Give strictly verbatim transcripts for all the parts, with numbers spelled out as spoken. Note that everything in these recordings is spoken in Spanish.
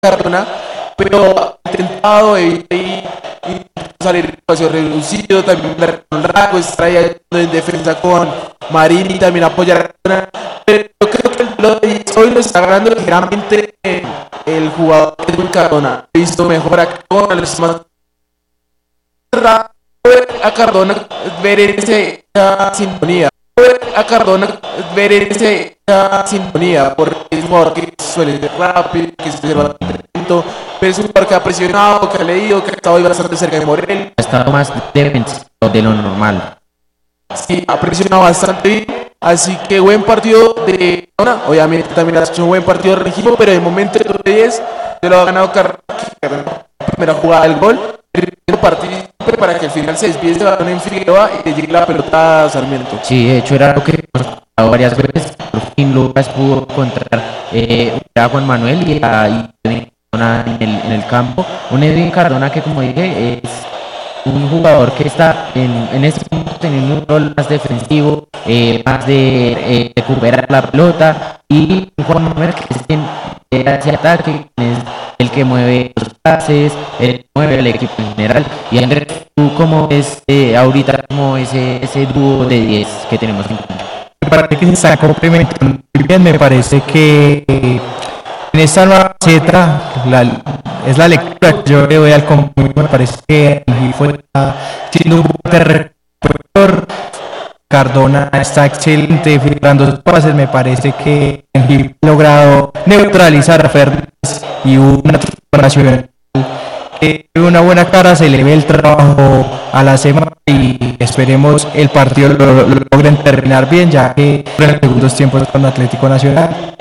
Cardona, pero ha intentado evita y, y salir en espacio reducido, también con Ragos, trae en defensa con Marini, también apoyar a Cardona, pero yo creo que el duelo de hoy lo está ganando ligeramente eh, el jugador de Cardona. He visto mejor a Cardona, los más a Cardona ver en esa sintonía, a Cardona ver en esa sintonía, porque es un jugador que suele ser rápido, que se va lento, pero es un jugador que ha presionado, que ha leído, que ha estado bastante cerca de Morel. Ha estado más defensivo de lo normal. Sí, ha presionado bastante bien, así que buen partido de Cardona. Obviamente también ha hecho un buen partido de Regimo, pero de momento el diez se lo ha ganado Cardona, primera jugada del gol. El partido para que al final se desvíe ese balón en Figueroa y le llegue la pelota a Sarmiento. Sí, de hecho era lo que hemos hablado varias veces. Por fin Lucas pudo encontrar eh, a Juan Manuel y a Edwin Cardona en el, en el campo. Un Edwin Cardona que, como dije, es un jugador que está en, en este momento teniendo un rol más defensivo, eh, más de eh, recuperar la pelota, y un Juan Manuel que es en, eh, hacia ataque, es el que mueve los pases, el que mueve el equipo en general. Y Andrés, tú como es eh, ahorita como ese, ese dúo de diez que tenemos en cuenta. Me parece que se está complementando muy bien, me parece que eh, en esta nueva faceta la, es la lectura que yo le doy al compromiso. Me parece que el fue siendo un repertor. Cardona está excelente filtrando sus pases. Me parece que el ha logrado neutralizar a Fernández y una transformación que de una buena cara. Se le ve el trabajo a la semana y esperemos el partido lo, lo, lo logren terminar bien, ya que en los segundos tiempos con Atlético Nacional.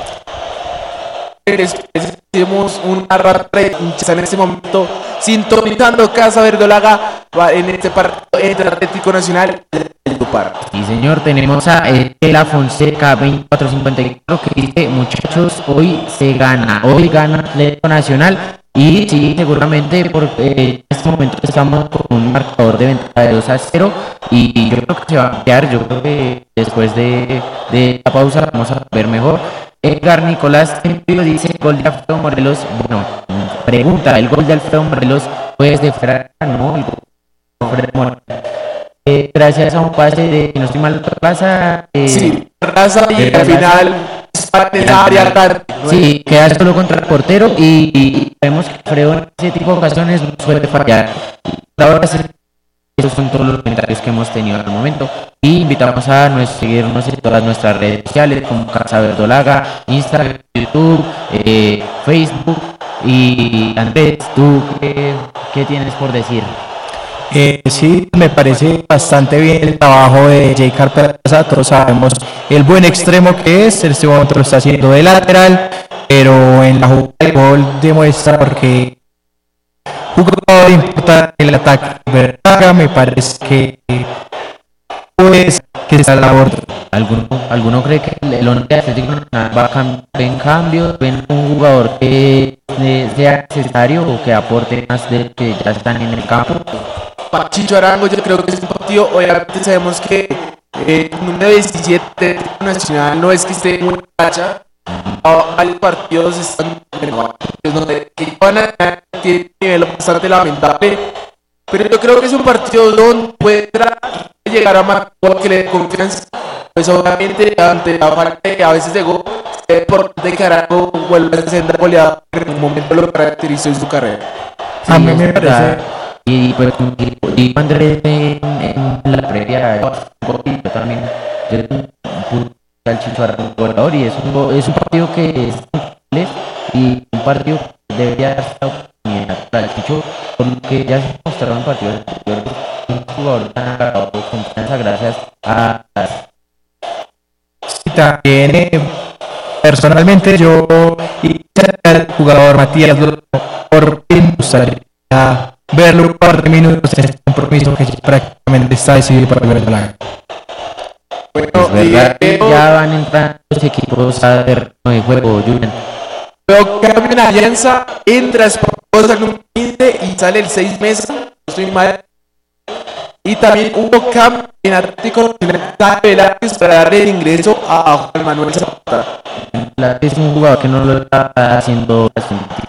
Tenemos una rata en este momento sintonizando Casa Verdolaga en este partido entre Atlético Nacional y Valledupar. Sí, señor, tenemos a Estela Fonseca veinticuatro cincuenta y cuatro que dice: muchachos, hoy se gana, hoy gana Atlético Nacional. Y sí, seguramente porque eh, en este momento estamos con un marcador de ventaja de dos a cero y yo creo que se va a quedar. Yo creo que después de, de la pausa vamos a ver mejor. Edgar Nicolás Tempio dice: gol de Alfredo Morelos. Bueno, pregunta, ¿el gol de Alfredo Morelos fue de Fraga? No, el gol de Alfredo Morelos. Eh, gracias a un pase de, no estoy mal, Raza. Eh, sí, Raza y eh, al final área tarde. Sí, queda solo contra el portero y, y vemos que Alfredo en ese tipo de ocasiones no suele fallar. Ahora sí, esos son todos los comentarios que hemos tenido al momento. Y invitamos a nos, seguirnos en todas nuestras redes sociales como Casa Verdolaga, Instagram, YouTube, eh, Facebook. Y Andrés, ¿tú qué, qué tienes por decir? Eh, sí, me parece bastante bien el trabajo de Jay Carpenter. Todos sabemos el buen extremo que es. En este momento lo está haciendo de lateral, pero en la jugada de gol demuestra porque jugador importante en el ataque. ¿Verdad? Me parece que pues que está la labor. ¿Alguno, ¿Alguno cree que el once de Atlético va a cambiar en cambio? ¿Ven un jugador que sea necesario o que aporte más de que ya están en el campo? Chicho Arango, yo creo que es un partido, obviamente sabemos que eh, el número diecisiete Nacional no es que esté muy racha, varios partidos están donde van a tener un nivel bastante lamentable, pero yo creo que es un partido donde puede llegar a marcar que le dé confianza, pues obviamente ante la falta que a veces llegó, es importante que Arango vuelva a ser goleador, que en un momento lo caracterizó en su carrera. Sí, a mí me parece. Y pues y Andrés en, en la previa yo también al Chicho Arango goleador, y es un, es un partido que es inglés y un partido que debería estar oportunidad para el Chicho, porque ya se mostraron en partidos anteriores un jugador tan agarrado con confianza gracias a sí, también eh, personalmente yo y el jugador Matías por fin gustaría verlo un par de minutos en este compromiso que prácticamente está decidido para el Verdolaga. Bueno, es verdad, eh, ya van entrando los equipos a ver de juego, Julian. Pero cambia una alianza, entra Esposa en un quince y sale el seis meses, no estoy mal. Y también hubo cambio en Atlético Nacional Velázquez para darle el ingreso a Juan Manuel Zapata. Es un jugador que no lo está haciendo bastante